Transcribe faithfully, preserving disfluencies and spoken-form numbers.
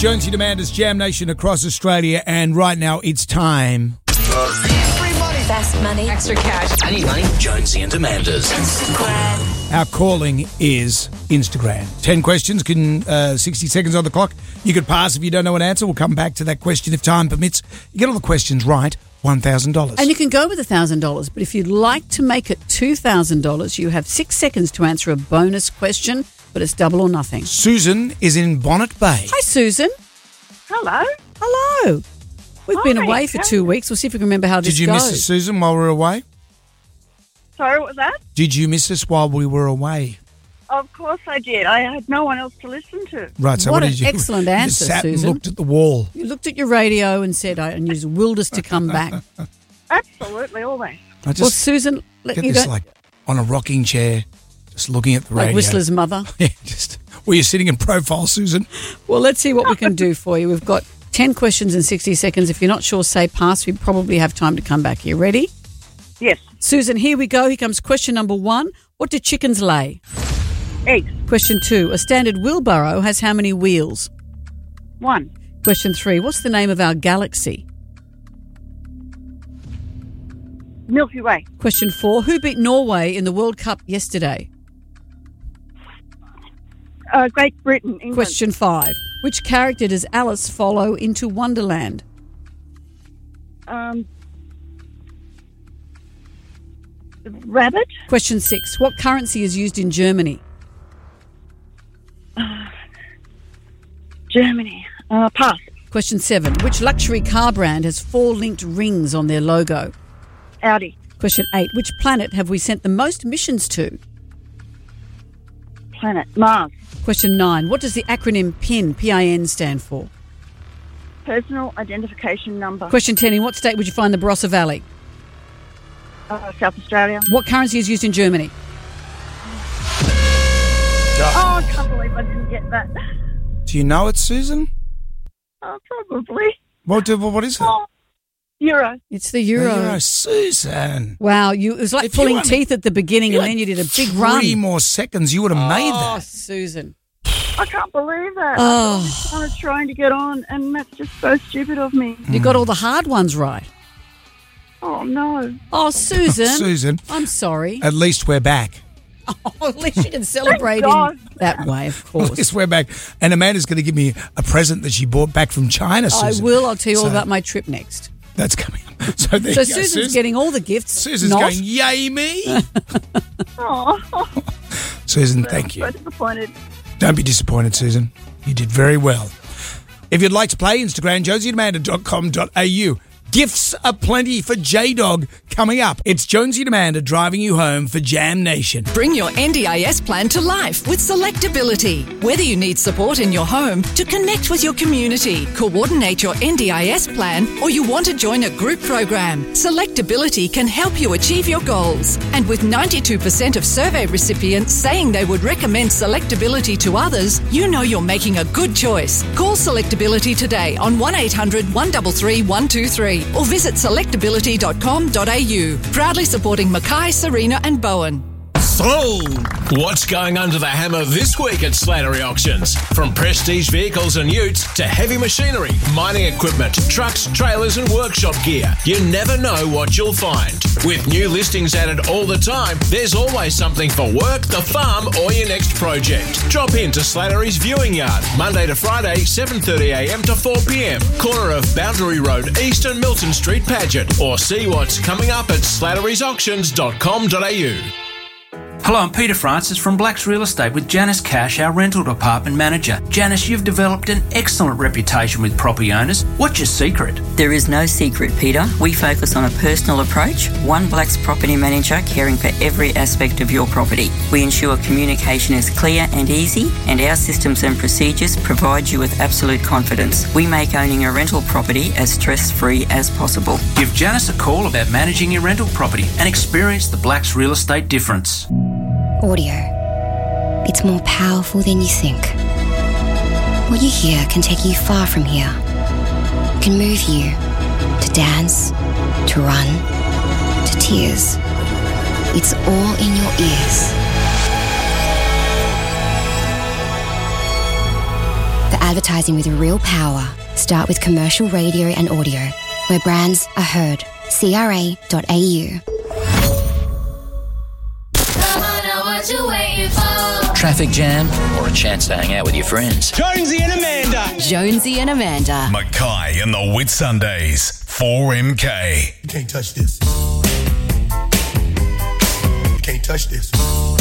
Jonesy Demanda's Jam Nation across Australia, and right now it's time. Free money. Fast money. Extra cash. I need money. Jonesy and Demanda's. Instagram. Our calling is Instagram. Ten questions, can uh, sixty seconds on the clock. You could pass if you don't know an answer. We'll come back to that question if time permits. You get all the questions right, one thousand dollars. And you can go with one thousand dollars, but if you'd like to make it two thousand dollars, you have six seconds to answer a bonus question, but it's double or nothing. Susan is in Bonnet Bay. Hi, Susan. Hello. Hello. We've Hi, been away for how two are you? weeks. We'll see if we can remember how this Did you goes. miss us, Susan, while we were away? Sorry, what was that? Did you miss us while we were away? Of course I did. I had no one else to listen to. Right, so What what, an did you excellent you answer, sat Susan. and looked at the wall. You looked at your radio and said, I and you willed us to come back. Absolutely, always. I Well, just Susan, let get you this go. like on a rocking chair, just looking at the radio. Like Whistler's mother. Yeah, just were you sitting in profile, Susan? Well, let's see what we can do for you. We've got ten questions in sixty seconds. If you're not sure, say pass. We probably have time to come back here. Ready? Yes. Susan, here we go. Here comes question number one. What do chickens lay? Eggs. Question two. A standard wheelbarrow has how many wheels? One. Question three. What's the name of our galaxy? Milky Way. Question four. Who beat Norway in the World Cup yesterday? Uh, Great Britain. England. Question five. Which character does Alice follow into Wonderland? Um, rabbit. Question six. What currency is used in Germany? Germany. Uh, pass. Question seven. Which luxury car brand has four linked rings on their logo? Audi. Question eight. Which planet have we sent the most missions to? Planet. Mars. Question nine. What does the acronym PIN, P I N, stand for? Personal identification number. Question ten. In what state would you find the Barossa Valley? Uh, South Australia. What currency is used in Germany? Oh, I can't believe I didn't get that. Do you know it, Susan? Oh, probably. What? do- What is it? Oh, Euro. It's the euro. Euro, Susan. Wow, you, it was like If you pulling only- teeth at the beginning, and then you did a big run. Three more seconds, you would have made Oh, that. Susan. I can't believe that. Oh. I was trying to get on, and that's just so stupid of me. You got all the hard ones right. Oh, no. Oh, Susan. Susan, I'm sorry. at least we're back. Oh, at least you can celebrate in God. that way, of At course. least we're back. And Amanda's going to give me a present that she bought back from China, I Susan. will. I'll tell you all So- about my trip next. That's coming up. So, there So you go, Susan's Susan. getting all the gifts. Susan's not. going, yay me. Oh, Susan, thank I'm you. so disappointed. Don't be disappointed, Susan. You did very well. If you'd like to play, Instagram, josie amanda dot com dot a u. Gifts aplenty for J-Dog coming up. It's Jonesy and Amanda driving you home for Jam Nation. Bring your N D I S plan to life with Selectability. Whether you need support in your home to connect with your community, coordinate your N D I S plan, or you want to join a group program, Selectability can help you achieve your goals. And with ninety-two percent of survey recipients saying they would recommend Selectability to others, you know you're making a good choice. Call Selectability today on one eight hundred, one three three, one two three or visit selectability dot com dot a u. Proudly supporting Mackay, Serena and Bowen. Sold! What's going under the hammer this week at Slattery Auctions? From prestige vehicles and utes to heavy machinery, mining equipment, trucks, trailers and workshop gear. You never know what you'll find. With new listings added all the time, there's always something for work, the farm or your next project. Drop in to Slattery's Viewing Yard, Monday to Friday, seven thirty a m to four p m, corner of Boundary Road East and Milton Street, Paget, or see what's coming up at slatterys auctions dot com dot a u. Hello, I'm Peter Francis from Blacks Real Estate with Janice Cash, our rental department manager. Janice, you've developed an excellent reputation with property owners. What's your secret? There is no secret, Peter. We focus on a personal approach, one Blacks property manager caring for every aspect of your property. We ensure communication is clear and easy, and our systems and procedures provide you with absolute confidence. We make owning a rental property as stress-free as possible. Give Janice a call about managing your rental property and experience the Blacks Real Estate difference. Audio. It's more powerful than you think. What you hear can take you far from here. It can move you to dance, to run, to tears. It's all in your ears. The Advertising with real power. Start with commercial radio and audio, where brands are heard. C R A dot A U. Traffic jam or a chance to hang out with your friends? Jonesy and Amanda. Jonesy and Amanda. Mackay and the Whitsundays. four M K. You can't touch this. You can't touch this.